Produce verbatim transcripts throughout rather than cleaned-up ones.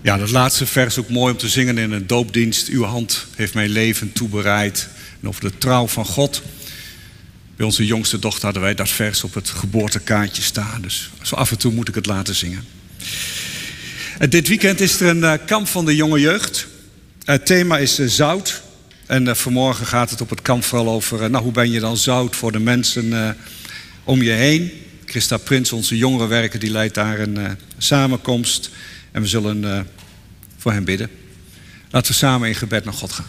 Ja, dat laatste vers ook mooi om te zingen in een doopdienst. Uw hand heeft mijn leven toebereid. En over de trouw van God. Bij onze jongste dochter hadden wij dat vers op het geboortekaartje staan. Dus zo af en toe moet ik het laten zingen. En dit weekend is er een uh, kamp van de jonge jeugd. Het thema is uh, zout. En uh, vanmorgen gaat het op het kamp vooral over... Uh, nou, hoe ben je dan zout voor de mensen uh, om je heen? Christa Prins, onze jongerenwerker, die leidt daar een uh, samenkomst. En we zullen uh, voor hem bidden. Laten we samen in gebed naar God gaan.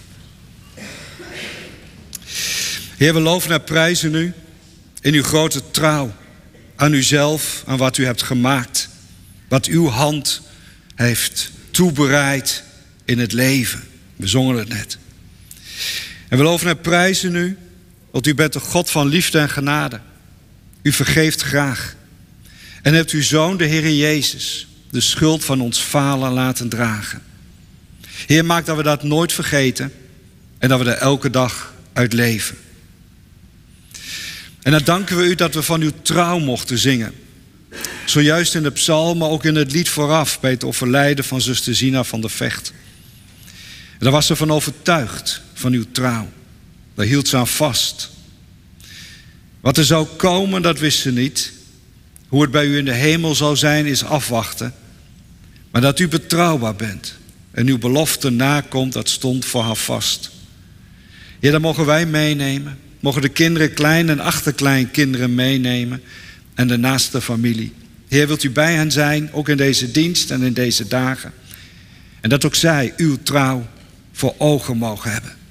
Heer, we loven en prijzen u in uw grote trouw aan uzelf, aan wat u hebt gemaakt. Wat uw hand heeft toebereid in het leven. We zongen het net. En we loven en prijzen u, want u bent een God van liefde en genade. U vergeeft graag. En hebt uw Zoon, de Heer Jezus, de schuld van ons falen laten dragen. Heer, maak dat we dat nooit vergeten en dat we er elke dag uit leven. En dan danken we u dat we van uw trouw mochten zingen. Zojuist in de psalm, maar ook in het lied vooraf bij het overlijden van zuster Zina van der Vecht. En daar was ze van overtuigd van uw trouw. Daar hield ze aan vast. Wat er zou komen, dat wist ze niet. Hoe het bij u in de hemel zou zijn, is afwachten. Maar dat u betrouwbaar bent en uw belofte nakomt, dat stond voor haar vast. Ja, dat mogen wij meenemen. Mogen de kinderen, klein- en achterkleinkinderen meenemen. En de naaste familie. Heer, wilt u bij hen zijn, ook in deze dienst en in deze dagen. En dat ook zij uw trouw voor ogen mogen hebben.